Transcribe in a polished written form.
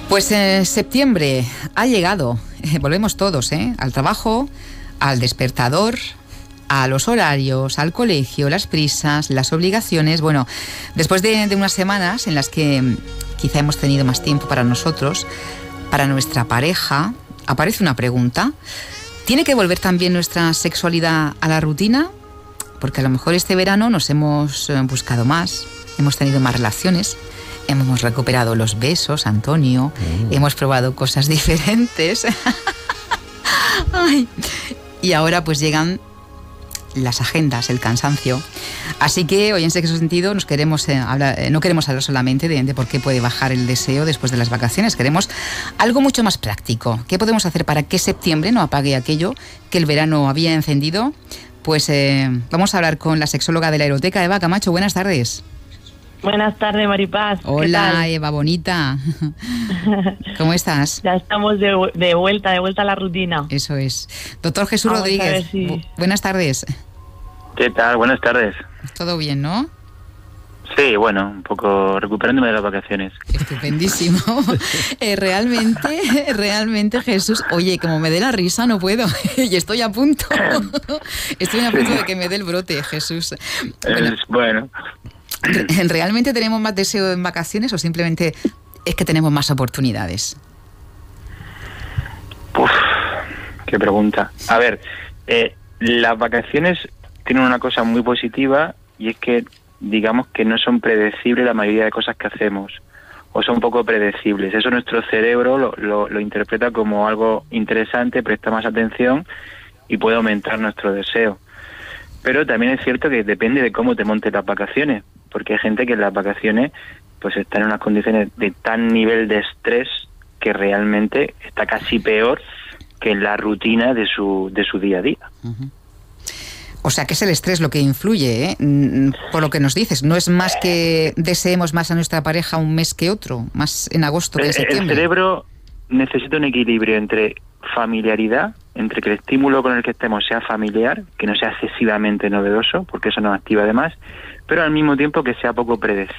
Pues septiembre ha llegado, volvemos todos, al trabajo, al despertador, a los horarios, al colegio, las prisas, las obligaciones. Bueno, después de unas semanas en las que quizá hemos tenido más tiempo para nosotros, para nuestra pareja, aparece una pregunta. ¿Tiene que volver también nuestra sexualidad a la rutina? Porque a lo mejor este verano nos hemos buscado más, hemos tenido más relaciones, hemos recuperado los besos, Antonio, hemos probado cosas diferentes. Ay. Y ahora pues llegan las agendas, el cansancio. Así que hoy en Sexo Sentido no queremos hablar solamente de por qué puede bajar el deseo después de las vacaciones. Queremos algo mucho más práctico. ¿Qué podemos hacer para que septiembre no apague aquello que el verano había encendido? Pues vamos a hablar con la sexóloga de la Eroteca, Eva Camacho. Buenas tardes. Buenas tardes, Maripaz. Hola, Eva, bonita. ¿Cómo estás? Ya estamos de vuelta a la rutina. Eso es. Doctor Jesús Rodríguez, buenas tardes. ¿Qué tal? Buenas tardes. Todo bien, ¿no? Sí, bueno, un poco recuperándome de las vacaciones. Estupendísimo. Realmente, Jesús, oye, como me dé la risa no puedo. Y estoy a punto. Estoy a punto de que me dé el brote, Jesús. Bueno. ¿Realmente tenemos más deseo en vacaciones o simplemente es que tenemos más oportunidades? Uf, qué pregunta. A ver, las vacaciones tienen una cosa muy positiva y es que digamos que no son predecibles la mayoría de cosas que hacemos o son poco predecibles. Eso nuestro cerebro lo interpreta como algo interesante, presta más atención y puede aumentar nuestro deseo. Pero también es cierto que depende de cómo te montes las vacaciones, porque hay gente que en las vacaciones pues está en unas condiciones de tan nivel de estrés que realmente está casi peor que en la rutina de su día a día. Uh-huh. O sea que es el estrés lo que influye, por lo que nos dices. No es más que deseemos más a nuestra pareja un mes que otro, más en agosto que en septiembre. El cerebro necesita un equilibrio entre familiaridad, entre que el estímulo con el que estemos sea familiar, que no sea excesivamente novedoso, porque eso nos activa además, pero al mismo tiempo que sea poco predecible.